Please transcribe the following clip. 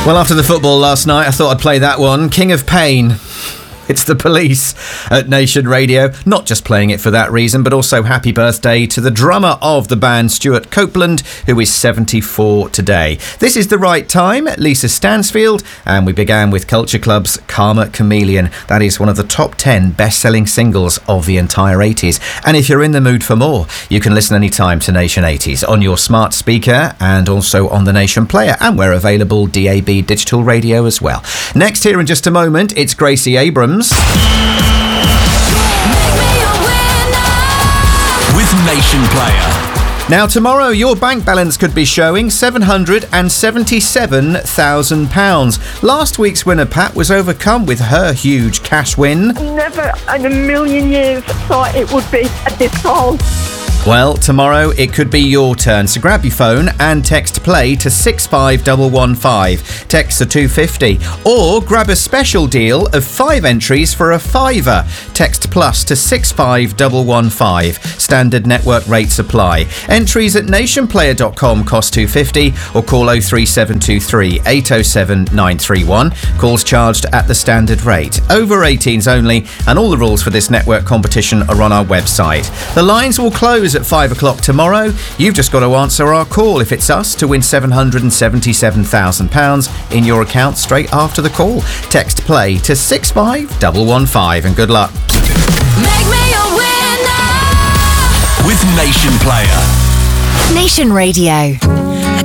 Well, after the football last night, I thought I'd play that one. King of Pain. It's The Police at Nation Radio. Not just playing it for that reason, but also happy birthday to the drummer of the band, Stuart Copeland, who is 74 today. This is The Right Time, Lisa Stansfield, and we began with Culture Club's Karma Chameleon. That is one of the top 10 best-selling singles of the entire 80s. And if you're in the mood for more, you can listen anytime to Nation 80s on your smart speaker and also on the Nation Player. And we're available DAB digital radio as well. Next here in just a moment, it's Gracie Abrams. With Nation Player. Now, tomorrow, your bank balance could be showing £777,000. Last week's winner, Pat, was overcome with her huge cash win. Never in a million years thought it would be at this call. Well, tomorrow it could be your turn, so grab your phone and text play to 65115. Text to 250. Or grab a special deal of 5 entries for a £5. Text plus to 65115. Standard network rates apply. Entries at nationplayer.com cost £250 or call 03723 807 931. Calls charged at the standard rate. Over 18s only, and all the rules for this network competition are on our website. The lines will close at 5 o'clock tomorrow. You've just got to answer our call if it's us to win £777,000 in your account straight after the call. Text play to 65115 and good luck. Make me a winner with Nation Player. Nation Radio.